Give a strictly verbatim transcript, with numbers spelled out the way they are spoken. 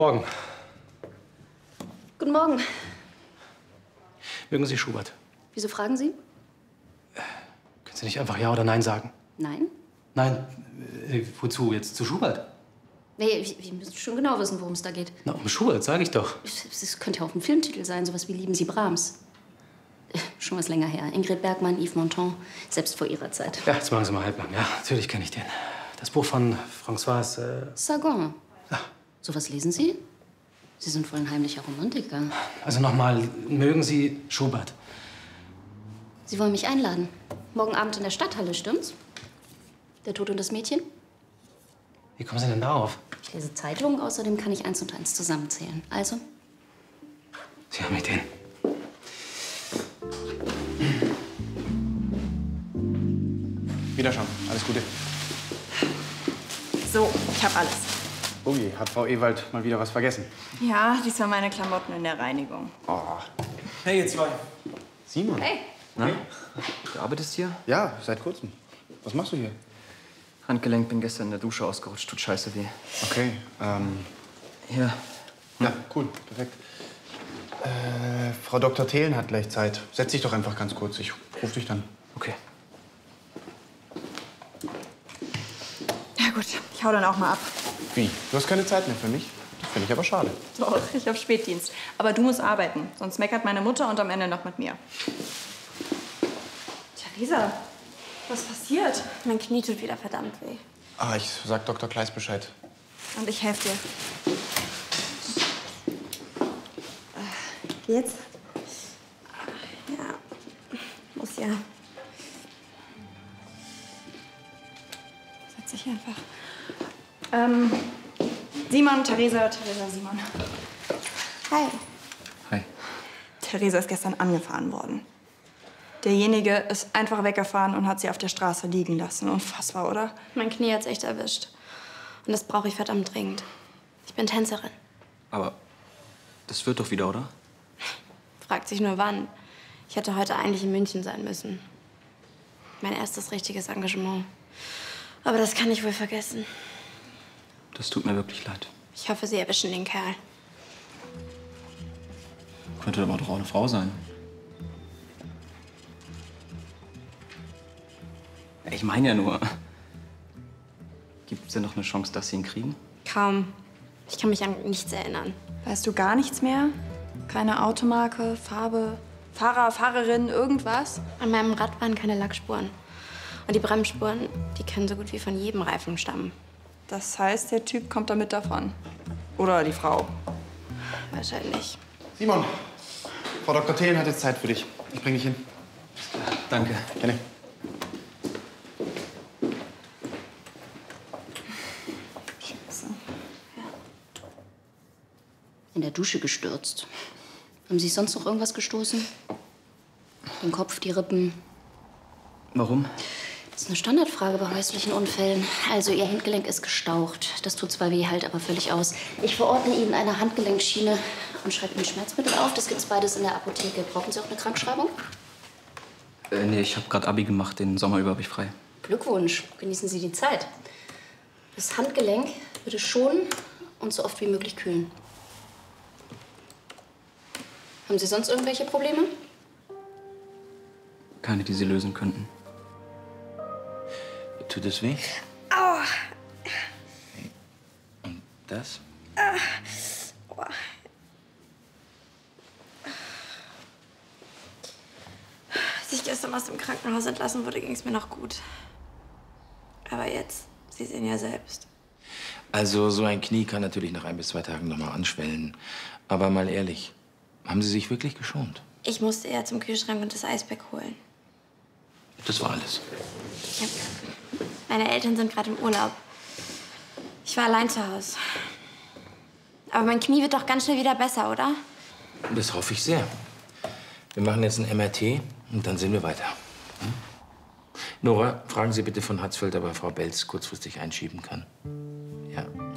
Morgen. Guten Morgen. Mögen Sie Schubert? Wieso fragen Sie? Können Sie nicht einfach Ja oder Nein sagen? Nein? Nein, äh, wozu? Jetzt zu Schubert? Nee, wir, wir müssen schon genau wissen, worum es da geht. Na, um Schubert, sage ich doch. Es könnte ja auch ein Filmtitel sein, sowas wie Lieben Sie Brahms. Äh, Schon was länger her. Ingrid Bergmann, Yves Montand, selbst vor ihrer Zeit. Ja, jetzt machen Sie mal halblang. Ja, natürlich kenne ich den. Das Buch von François... Äh Sargon. Ja. Sowas lesen Sie? Sie sind wohl ein heimlicher Romantiker. Also nochmal, mögen Sie Schubert? Sie wollen mich einladen. Morgen Abend in der Stadthalle, stimmt's? Der Tod und das Mädchen? Wie kommen Sie denn darauf? Ich lese Zeitungen, außerdem kann ich eins und eins zusammenzählen. Also? Sie haben Ideen. Wiederschauen. Alles Gute. So, ich habe alles. Oh je, hat Frau Ewald mal wieder was vergessen? Ja, diesmal meine Klamotten in der Reinigung. Oh. Hey, ihr zwei. Simon. Hey. Na? Du arbeitest hier? Ja, seit kurzem. Was machst du hier? Handgelenk, bin gestern in der Dusche ausgerutscht. Tut scheiße weh. Okay, ähm... Hier. Ja, cool, perfekt. Äh, Frau Doktor Thelen hat gleich Zeit. Setz dich doch einfach ganz kurz. Ich ruf dich dann. Okay. Ja gut, ich hau dann auch mal ab. Wie? Du hast keine Zeit mehr für mich? Das finde ich aber schade. Doch, ich habe Spätdienst. Aber du musst arbeiten, sonst meckert meine Mutter und am Ende noch mit mir. Theresa, was passiert? Mein Knie tut wieder verdammt weh. Ah, ich sag Doktor Kleis Bescheid. Und ich helfe dir. Jetzt? Ja, muss ja. Setz dich einfach. Ähm, Simon, Theresa, Theresa, Simon. Hi. Hi. Theresa ist gestern angefahren worden. Derjenige ist einfach weggefahren und hat sie auf der Straße liegen lassen. Unfassbar, oder? Mein Knie hat's echt erwischt. Und das brauche ich verdammt dringend. Ich bin Tänzerin. Aber das wird doch wieder, oder? Fragt sich nur wann. Ich hätte heute eigentlich in München sein müssen. Mein erstes richtiges Engagement. Aber das kann ich wohl vergessen. Das tut mir wirklich leid. Ich hoffe, Sie erwischen den Kerl. Könnte aber doch auch eine Frau sein. Ich meine ja nur, gibt es denn noch eine Chance, dass Sie ihn kriegen? Kaum. Ich kann mich an nichts erinnern. Weißt du gar nichts mehr? Keine Automarke, Farbe, Fahrer, Fahrerin, irgendwas? An meinem Rad waren keine Lackspuren. Und die Bremsspuren, die können so gut wie von jedem Reifen stammen. Das heißt, der Typ kommt damit davon. Oder die Frau. Wahrscheinlich. Simon, Frau Doktor Thelen hat jetzt Zeit für dich. Ich bring dich hin. Danke. Gerne. Scheiße. In der Dusche gestürzt. Haben Sie sonst noch irgendwas gestoßen? Den Kopf, die Rippen? Warum? Das ist eine Standardfrage bei häuslichen Unfällen. Also, Ihr Handgelenk ist gestaucht. Das tut zwar weh, halt aber völlig aus. Ich verordne Ihnen eine Handgelenkschiene und schreibe Ihnen Schmerzmittel auf. Das gibt's beides in der Apotheke. Brauchen Sie auch eine Krankschreibung? Äh, nee, ich habe gerade Abi gemacht. Den Sommer über habe ich frei. Glückwunsch. Genießen Sie die Zeit. Das Handgelenk bitte schonen und so oft wie möglich kühlen. Haben Sie sonst irgendwelche Probleme? Keine, die Sie lösen könnten. Tut es weh? Aua. Und das? Ah. Aua. Als ich gestern aus dem Krankenhaus entlassen wurde, ging es mir noch gut. Aber jetzt, Sie sehen ja selbst. Also, so ein Knie kann natürlich nach ein bis zwei Tagen noch mal anschwellen. Aber mal ehrlich, haben Sie sich wirklich geschont? Ich musste eher zum Kühlschrank und das Eisberg holen. Das war alles. Ja. Meine Eltern sind gerade im Urlaub. Ich war allein zu Hause. Aber mein Knie wird doch ganz schnell wieder besser, oder? Das hoffe ich sehr. Wir machen jetzt ein M R T und dann sehen wir weiter. Hm? Nora, fragen Sie bitte von Hatzfeld, ob er Frau Belz kurzfristig einschieben kann. Ja.